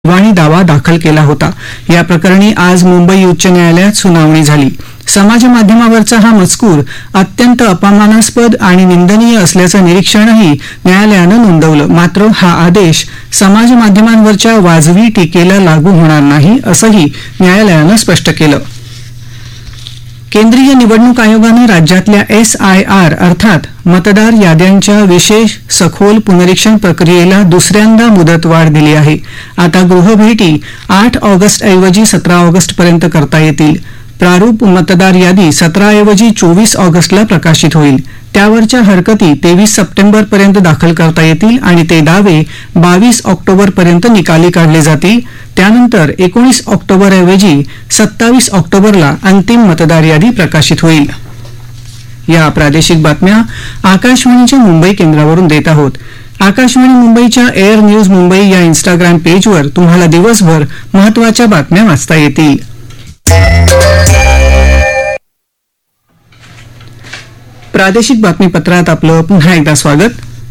दिवाणी दावा दाखल केला होता. या प्रकरणी आज मुंबई उच्च न्यायालयात सुनावणी झाली. समाज माध्यमावरचा हा मजकूर अत्यंत अपमानास्पद आणि निंदनीय असल्याचं निरीक्षणही न्यायालयानं नोंदवलं. मात्र हा आदेश समाज माध्यमांवरच्या वाजवी टीकेला लागू होणार नाही असंही न्यायालयानं स्पष्ट केलं. केंद्रीय निवडणूक आयोगानं राज्यातल्या SIR अर्थात मतदार याद्यांच्या विशेष सखोल पुनरीक्षण प्रक्रियेला दुसऱ्यांदा मुदतवाढ दिली आहे. आता गृहभेटी 8 ऑगस्टऐवजी 17 ऑगस्टपर्यंत करता येतील. प्रारूप मतदार यादी 17 ऐवजी 24 ऑगस्टला प्रकाशित होईल. त्यावरच्या हरकती 23 सप्टेंबरपर्यंत दाखल करता येतील आणि ते दावे 22 ऑक्टोबरपर्यंत निकाली काढले जातील. त्यानंतर 19 ऑक्टोबरऐवजी 27 ऑक्टोबरला अंतिम मतदार यादी प्रकाशित होईल. या प्रादेशिक बातम्या आकाशवाणीच्या मुंबई केंद्रावरून देत आहोत. आकाशवाणी मुंबईच्या एअर न्यूज मुंबई या इंस्टाग्राम पेजवर तुम्हाला दिवसभर महत्त्वाच्या बातम्या वाचता येतील. प्रादेशिक बातमीपत्रात आपलं पुन्हा एकदा स्वागत.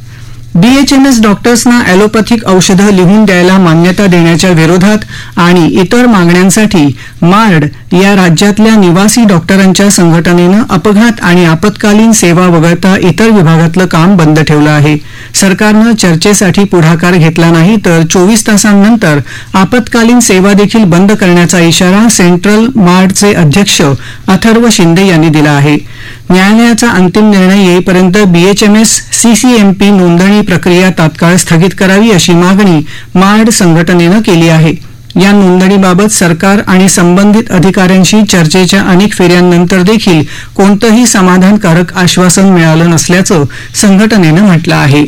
BHMS डॉक्टर्सना ॲलोपॅथिक औषधं लिहून द्यायला मान्यता देण्याच्या विरोधात आणि इतर मागण्यांसाठी मार्ड या राज्यातल्या निवासी डॉक्टरांच्या संघटनेनं अपघात आणि आपत्कालीन सेवा वगळता इतर विभागातलं काम बंद ठेवलं आहे. सरकारनं चर्चेसाठी पुढाकार घेतला नाही तर 24 तासांनंतर आपत्कालीन सेवा देखील बंद करण्याचा इशारा सेंट्रल मार्डचे अध्यक्ष अथर्व शिंदे यांनी दिला आहे. न्यायालयाचा अंतिम निर्णय येईपर्यंत BHMS CCMP नोंदणी प्रक्रिया तात्काळ स्थगित करावी अशी मागणी मार्ड संघटनेनं केली आहे. या नोंदणीबाबत सरकार आणि संबंधित अधिकाऱ्यांशी चर्चेच्या अनेक फेऱ्यांनंतर देखील कोणतंही समाधानकारक आश्वासन मिळालं नसल्याचं संघटनेनं म्हटलं आहे.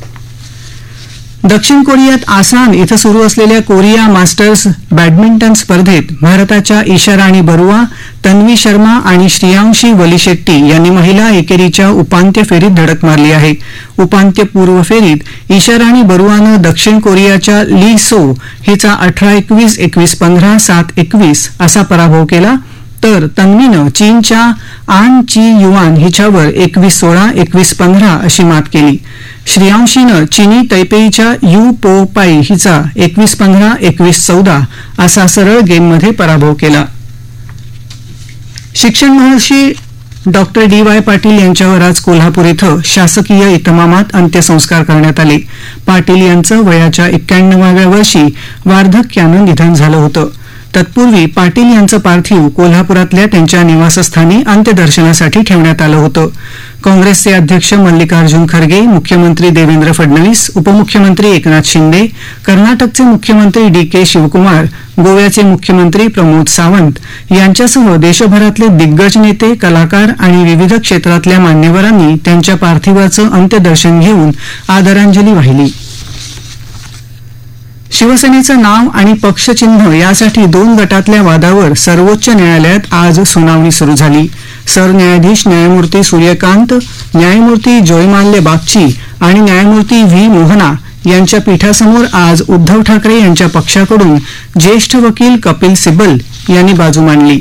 दक्षिण कोरियात आसान इथं सुरू असलेल्या कोरिया मास्टर्स बॅडमिंटन स्पर्धेत भारताच्या ईशाराणी बरुआ, तन्वी शर्मा आणि श्रेयांशी वलीशेट्टी यांनी महिला एकेरीच्या उपांत्य फेरीत धडक मारली आहे. उपांत्यपूर्व फेरीत ईशाराणी बरुआनं दक्षिण कोरियाच्या ली सो हिचा 18-21, 21-15, 7-21 असा पराभव केला. तर तन्वीनं चीनच्या आन ची युआन हिच्यावर 21-16, 21-15 अशी मात केली. श्रेयांशीनं चीनी तैपेईच्या यू पो पाई हिचा 21-15, 21-14 असा सरळ गेममध्ये पराभव केला. शिक्षण महर्षी डॉक्टर DY पाटील यांच्यावर आज कोल्हापूर इथं शासकीय इतमामात अंत्यसंस्कार करण्यात आले. पाटील यांचं वयाच्या 91व्या वर्षी वार्धक्यानं निधन झालं होतं. तत्पूर्वी पाटील यांचं पार्थिव कोल्हापुरातल्या त्यांच्या निवासस्थानी अंत्यदर्शनासाठी ठेवण्यात आलं होतं. काँग्रेसचे अध्यक्ष मल्लिकार्जुन खरगे, मुख्यमंत्री देवेंद्र फडणवीस, उपमुख्यमंत्री एकनाथ शिंदे, कर्नाटकचे मुख्यमंत्री DK शिवकुमार, गोव्याचे मुख्यमंत्री प्रमोद सावंत यांच्यासह देशभरातले दिग्गज नेते, कलाकार आणि विविध क्षेत्रातल्या मान्यवरांनी त्यांच्या पार्थिवाचं अंत्यदर्शन घेऊन आदरांजली वाहिली. शिवसेनेचं नाव आणि पक्षचिन्ह यासाठी 2 गटातल्या वादावर सर्वोच्च न्यायालयात आज सुनावणी सुरू झाली. सरन्यायाधीश न्यायमूर्ती सूर्यकांत, न्यायमूर्ती जयमाल्य बागची आणि न्यायमूर्ती V मोहना यांच्या पीठासमोर आज उद्धव ठाकरे यांच्या पक्षाकडून ज्येष्ठ वकील कपिल सिब्बल यांनी बाजू मांडली.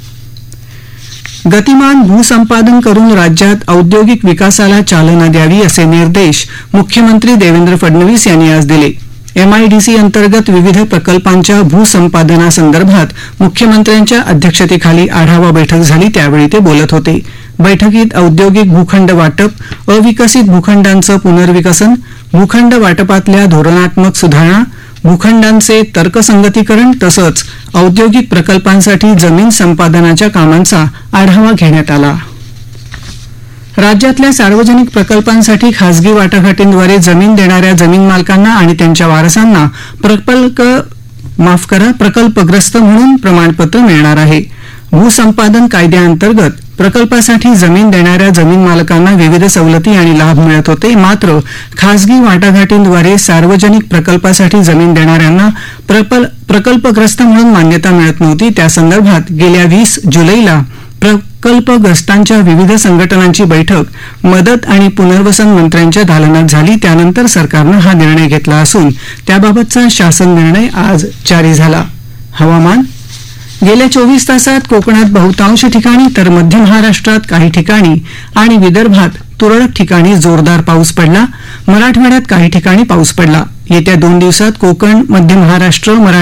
गतिमान भूसंपादन करून राज्यात औद्योगिक विकासाला चालना द्यावी असे निर्देश मुख्यमंत्री देवेंद्र फडणवीस यांनी आज दिले. MIDC अंतर्गत विविध प्रकल्पांच्या भूसंपादनासंदर्भात मुख्यमंत्र्यांच्या अध्यक्षतेखाली आढावा बैठक झाली त्यावेळी ते बोलत होते. बैठकीत औद्योगिक भूखंड वाटप, अविकसित भूखंडांचं पुनर्विकसन, भूखंड वाटपातल्या धोरणात्मक सुधारणा, भूखंडांचे तर्कसंगतीकरण तसंच औद्योगिक प्रकल्पांसाठी जमीन संपादनाच्या कामांचा आढावा घेण्यात आला. राज्यातल्या सार्वजनिक प्रकल्पांसाठी खासगी वाटाघाटींद्वारे जमीन देणाऱ्या जमीन मालकांना आणि त्यांच्या वारसांना प्रकल्पग्रस्त म्हणून प्रमाणपत्र मिळणार आहे. भूसंपादन कायद्याअंतर्गत प्रकल्पासाठी जमीन देणाऱ्या जमीन मालकांना विविध सवलती आणि लाभ मिळत होते. मात्र खासगी वाटाघाटींद्वारे सार्वजनिक प्रकल्पासाठी जमीन देणाऱ्यांना प्रकल्पग्रस्त म्हणून मान्यता मिळत नव्हती. त्यासंदर्भात गेल्या 20 जुलैला प्रकल्पग्रस्तांच्या विविध संघटनांची बैठक मदत आणि पुनर्वसन मंत्र्यांच्या दालनात झाली. त्यानंतर सरकारनं हा निर्णय घेतला असून त्याबाबतचा शासन निर्णय आज जारी झाला. हवामान. गेल्या 24 तासात कोकणात बहुतांश ठिकाणी तर मध्य महाराष्ट्रात काही ठिकाणी आणि विदर्भात तुरळक ठिकाणी जोरदार पाऊस पडला. मराठवाड्यात काही ठिकाणी पाऊस पडला. येत्या 2 दिवसात कोकण, मध्य महाराष्ट्र,